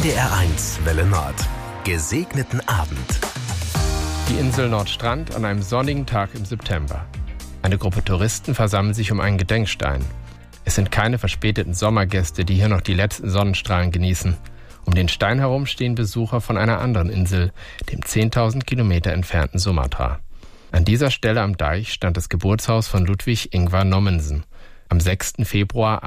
NDR1 Welle Nord. Gesegneten Abend. Die Insel Nordstrand an einem sonnigen Tag im September. Eine Gruppe Touristen versammelt sich um einen Gedenkstein. Es sind keine verspäteten Sommergäste, die hier noch die letzten Sonnenstrahlen genießen. Um den Stein herum stehen Besucher von einer anderen Insel, dem 10.000 Kilometer entfernten Sumatra. An dieser Stelle am Deich stand das Geburtshaus von Ludwig Ingvar Nommensen. Am 6. Februar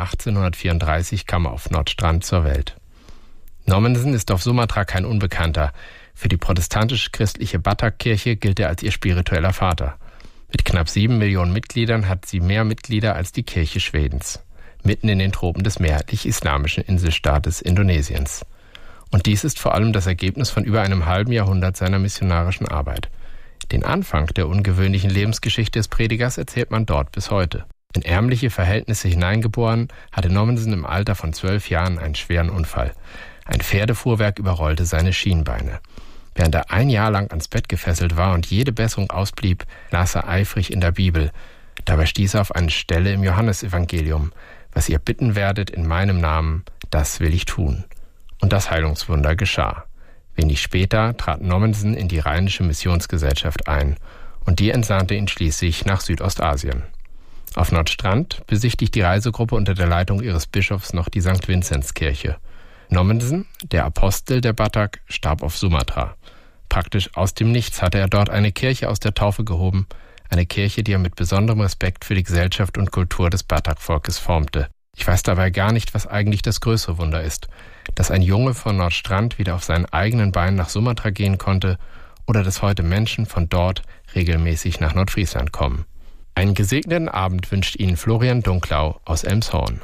1834 kam er auf Nordstrand zur Welt. Nommensen ist auf Sumatra kein Unbekannter. Für die protestantisch-christliche Batak-Kirche gilt er als ihr spiritueller Vater. Mit knapp 7 Millionen Mitgliedern hat sie mehr Mitglieder als die Kirche Schwedens, mitten in den Tropen des mehrheitlich-islamischen Inselstaates Indonesiens. Und dies ist vor allem das Ergebnis von über einem halben Jahrhundert seiner missionarischen Arbeit. Den Anfang der ungewöhnlichen Lebensgeschichte des Predigers erzählt man dort bis heute. In ärmliche Verhältnisse hineingeboren, hatte Nommensen im Alter von 12 Jahren einen schweren Unfall. Ein Pferdefuhrwerk überrollte seine Schienbeine. Während er ein Jahr lang ans Bett gefesselt war und jede Besserung ausblieb, las er eifrig in der Bibel. Dabei stieß er auf eine Stelle im Johannesevangelium: Was ihr bitten werdet in meinem Namen, das will ich tun. Und das Heilungswunder geschah. Wenig später trat Nommensen in die Rheinische Missionsgesellschaft ein und die entsandte ihn schließlich nach Südostasien. Auf Nordstrand besichtigt die Reisegruppe unter der Leitung ihres Bischofs noch die St. Vinzenz-Kirche. Nommensen, der Apostel der Batak, starb auf Sumatra. Praktisch aus dem Nichts hatte er dort eine Kirche aus der Taufe gehoben, eine Kirche, die er mit besonderem Respekt für die Gesellschaft und Kultur des Batak-Volkes formte. Ich weiß dabei gar nicht, was eigentlich das größere Wunder ist, dass ein Junge von Nordstrand wieder auf seinen eigenen Beinen nach Sumatra gehen konnte oder dass heute Menschen von dort regelmäßig nach Nordfriesland kommen. Einen gesegneten Abend wünscht Ihnen Florian Dunklau aus Elmshorn.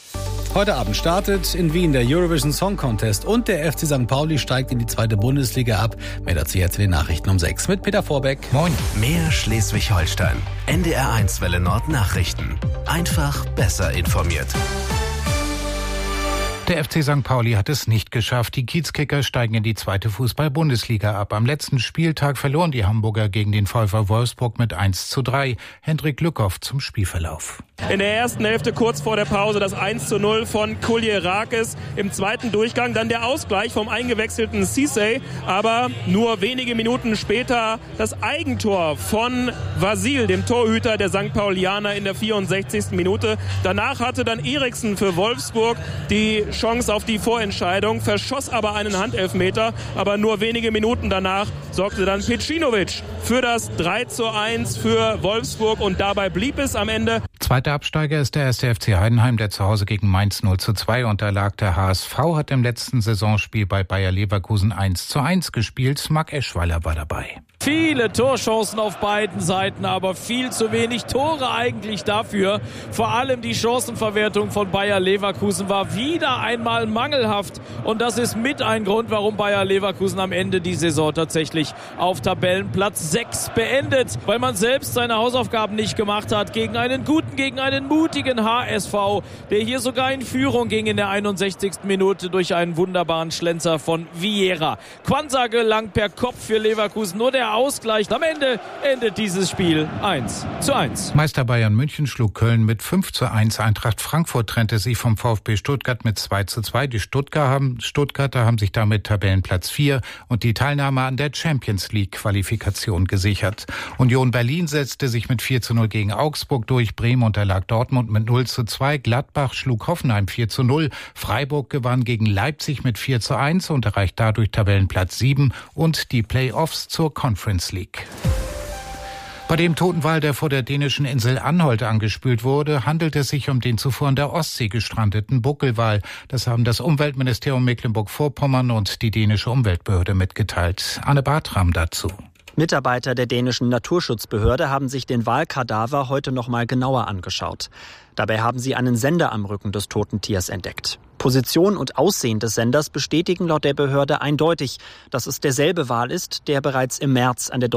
Heute Abend startet in Wien der Eurovision Song Contest und der FC St. Pauli steigt in die 2. Bundesliga ab. Mehr dazu jetzt in den Nachrichten um 6 mit Peter Vorbeck. Moin. Mehr Schleswig-Holstein. NDR1 Welle Nord Nachrichten. Einfach besser informiert. Der FC St. Pauli hat es nicht geschafft. Die Kiezkicker steigen in die 2. Fußball-Bundesliga ab. Am letzten Spieltag verloren die Hamburger gegen den VfL Wolfsburg mit 1:3. Hendrik Lückhoff zum Spielverlauf. In der ersten Hälfte kurz vor der Pause das 1:0 von Kuljerakis. Im zweiten Durchgang dann der Ausgleich vom eingewechselten Cissé. Aber nur wenige Minuten später das Eigentor von Vasil, dem Torhüter der St. Paulianer in der 64. Minute. Danach hatte dann Eriksen für Wolfsburg die Chance auf die Vorentscheidung, verschoss aber einen Handelfmeter. Aber nur wenige Minuten danach sorgte dann Pecinovic für das 3:1 für Wolfsburg. Und dabei blieb es am Ende. Zweiter Absteiger ist der 1. FC Heidenheim, der zu Hause gegen Mainz 0:2 unterlag. Der HSV hat im letzten Saisonspiel bei Bayer Leverkusen 1:1 gespielt. Marc Eschweiler war dabei. Viele Torchancen auf beiden Seiten, aber viel zu wenig Tore eigentlich dafür. Vor allem die Chancenverwertung von Bayer Leverkusen war wieder einmal mangelhaft. Und das ist mit ein Grund, warum Bayer Leverkusen am Ende die Saison tatsächlich auf Tabellenplatz 6 beendet. Weil man selbst seine Hausaufgaben nicht gemacht hat gegen einen mutigen HSV, der hier sogar in Führung ging in der 61. Minute durch einen wunderbaren Schlenzer von Vieira. Quansah gelang per Kopf für Leverkusen, nur der Ausgleich. Am Ende endet dieses Spiel 1:1. Meister Bayern München schlug Köln mit 5:1. Eintracht Frankfurt trennte sich vom VfB Stuttgart mit 2:2. Die Stuttgarter haben sich damit Tabellenplatz 4 und die Teilnahme an der Champions League Qualifikation gesichert. Union Berlin setzte sich mit 4:0 gegen Augsburg durch. Bremen unterlag Dortmund mit 0:2. Gladbach schlug Hoffenheim 4:0. Freiburg gewann gegen Leipzig mit 4:1 und erreicht dadurch Tabellenplatz 7 und die Playoffs zur Conference League. Bei dem Totenwal, der vor der dänischen Insel Anholt angespült wurde, handelt es sich um den zuvor in der Ostsee gestrandeten Buckelwal. Das haben das Umweltministerium Mecklenburg-Vorpommern und die dänische Umweltbehörde mitgeteilt. Anne Bartram dazu. Mitarbeiter der dänischen Naturschutzbehörde haben sich den Walkadaver heute noch mal genauer angeschaut. Dabei haben sie einen Sender am Rücken des toten Tiers entdeckt. Position und Aussehen des Senders bestätigen laut der Behörde eindeutig, dass es derselbe Wal ist, der bereits im März an der